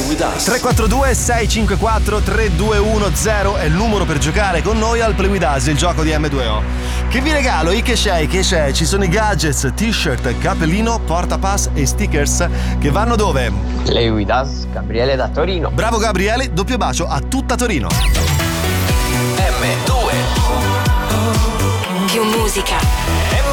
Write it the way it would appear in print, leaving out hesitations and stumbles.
with Us. 342 654 3210 è il numero per giocare con noi al Play With Us, il gioco di M2O. Che vi regalo? Che c'è? Ci sono i gadgets, t-shirt, cappellino, portapass e stickers che vanno dove? Play With Us, Gabriele da Torino. Bravo Gabriele, doppio bacio a tutta Torino. M2 Più musica.